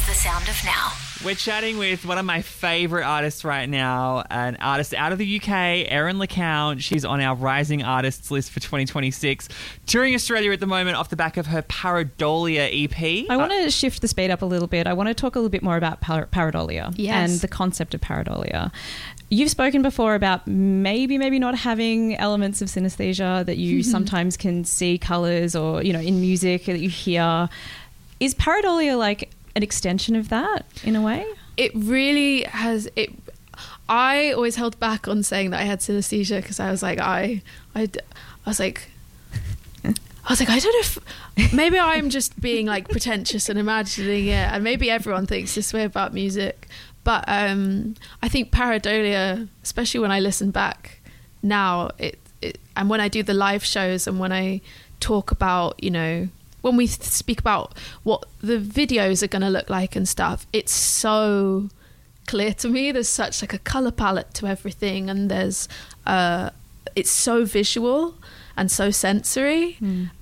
is the sound of now. We're chatting with one of my favourite artists right now, an artist out of the UK, Erin LeCount. She's on our Rising Artists list for 2026, touring Australia at the moment off the back of her Pareidolia EP. I want to shift the speed up a little bit. I want to talk a little bit more about Pareidolia and the concept of Pareidolia. You've spoken before about maybe not having elements of synesthesia, that you sometimes can see colours or, in music that you hear. Is Pareidolia like an extension of that in a way? It really has. I always held back on saying that I had synesthesia because I was like, I was like, I don't know if maybe I'm just being like pretentious and imagining it, and maybe everyone thinks this way about music. But I think Pareidolia, especially when I listen back now, and when I do the live shows and when I talk about, when we speak about what the videos are going to look like and stuff, it's so clear to me. There's such like a color palette to everything, and there's it's so visual and so sensory.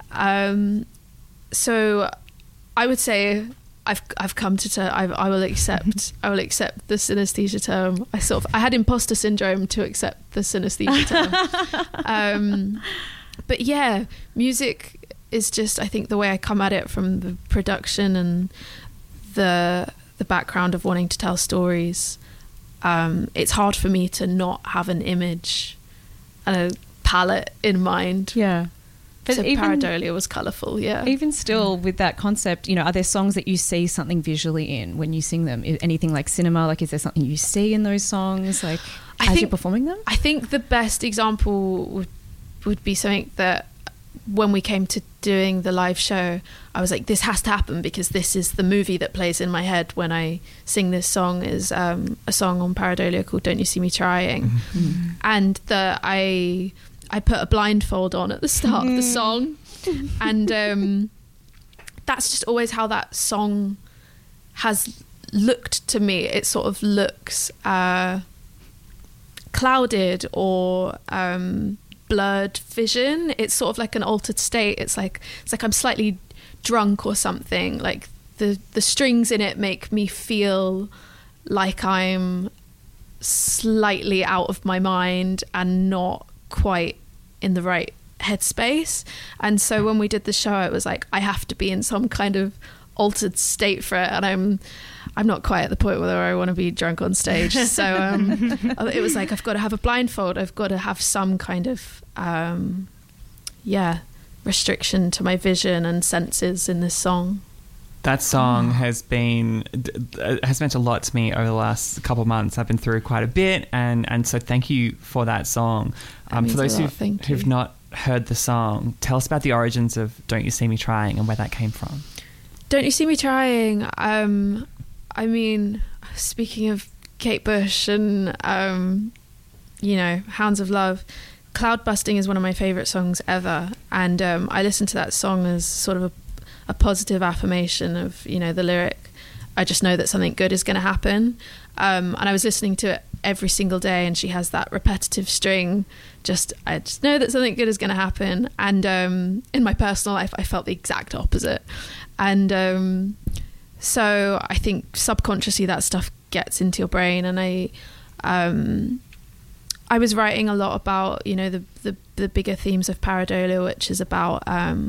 So I would say I've come to I will accept the synesthesia term. I had imposter syndrome to accept the synesthesia term. But yeah, music is just, I think, the way I come at it from the production and the background of wanting to tell stories. It's hard for me to not have an image and a palette in mind. Yeah. But so Pareidolia was colourful, yeah. Even still with that concept, are there songs that you see something visually in when you sing them? Anything like cinema? Like, is there something you see in those songs, like, as you're performing them? I think the best example would be something that when we came to doing the live show, I was like, this has to happen because this is the movie that plays in my head when I sing this song, is a song on Pareidolia called Don't You See Me Trying. And I put a blindfold on at the start of the song, and that's just always how that song has looked to me. It sort of looks clouded or blurred vision. It's sort of like an altered state. It's like I'm slightly drunk or something. Like the strings in it make me feel like I'm slightly out of my mind and not quite in the right headspace. And so when we did the show, it was like I have to be in some kind of altered state for it, and I'm not quite at the point where I want to be drunk on stage. So it was like, I've got to have a blindfold. I've got to have some kind of restriction to my vision and senses in this song. That song has meant a lot to me over the last couple of months. I've been through quite a bit, and so thank you for that song. For those who've not heard the song, tell us about the origins of Don't You See Me Trying and where that came from. Don't You See Me Trying, I mean, speaking of Kate Bush and, Hounds of Love, Cloud Busting is one of my favourite songs ever. And I listen to that song as sort of a positive affirmation of, the lyric, I just know that something good is going to happen. And I was listening to it every single day, and she has that repetitive string, I just know that something good is going to happen. And in my personal life, I felt the exact opposite. And so I think subconsciously that stuff gets into your brain. And I was writing a lot about, the bigger themes of Pareidolia, which is about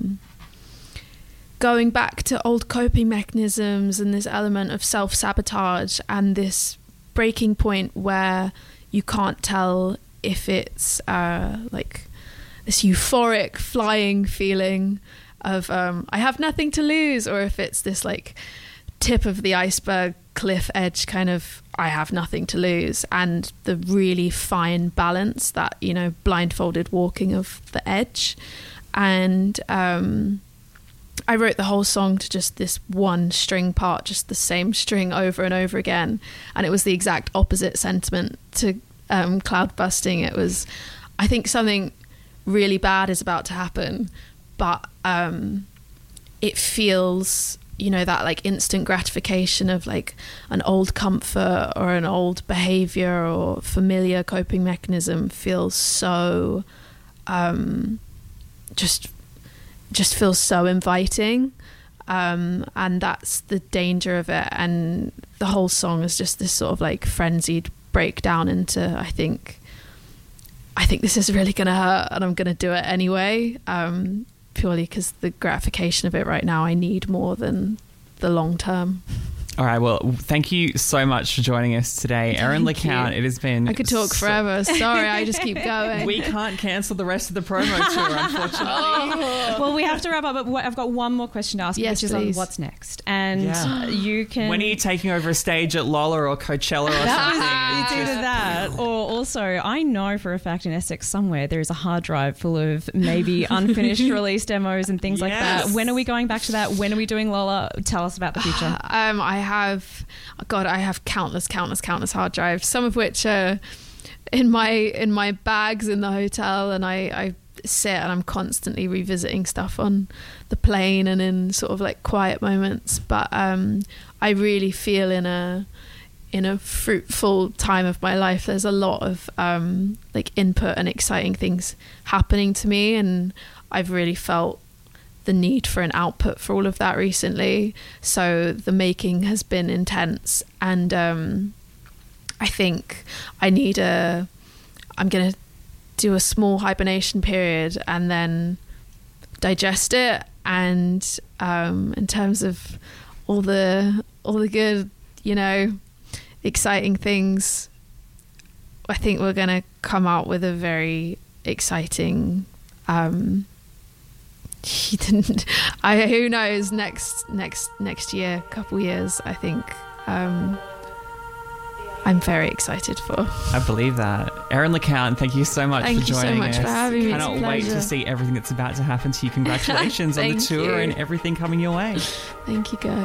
going back to old coping mechanisms and this element of self-sabotage and this breaking point where you can't tell if it's like this euphoric flying feeling of I have nothing to lose, or if it's this like tip of the iceberg cliff edge kind of I have nothing to lose, and the really fine balance, that blindfolded walking of the edge. And I wrote the whole song to just this one string part, just the same string over and over again, and it was the exact opposite sentiment to Cloud Busting. It was, I think something really bad is about to happen, but it feels, that like instant gratification of like an old comfort or an old behavior or familiar coping mechanism feels so just feels so inviting. and that's the danger of it. And the whole song is just this sort of like frenzied breakdown into, I think this is really gonna hurt, and I'm gonna do it anyway, purely because the gratification of it right now I need more than the long term. All right, well, thank you so much for joining us today. Erin LeCount, it has been... I could talk forever. Sorry, I just keep going. We can't cancel the rest of the promo tour, unfortunately. Well, we have to wrap up, but I've got one more question to ask, which is on what's next. And you can... When are you taking over a stage at Lolla or Coachella or something? It's either that, or also, I know for a fact in Essex somewhere there is a hard drive full of maybe unfinished release demos and things like that. When are we going back to that? When are we doing Lolla? Tell us about the future. I have countless hard drives, some of which are in my bags in the hotel, and I sit and I'm constantly revisiting stuff on the plane and in sort of like quiet moments. But I really feel in a fruitful time of my life, there's a lot of like input and exciting things happening to me, and I've really felt the need for an output for all of that recently. So the making has been intense, and I think I'm gonna do a small hibernation period and then digest it. And in terms of all the good, exciting things, I think we're gonna come out with a very exciting who knows, next year, couple years, I think. I'm very excited for. I believe that. Erin LeCount, thank you so much for joining us. Thank you so much for having me. Cannot wait to see everything that's about to happen to you. Congratulations on the tour and everything coming your way. Thank you, guys.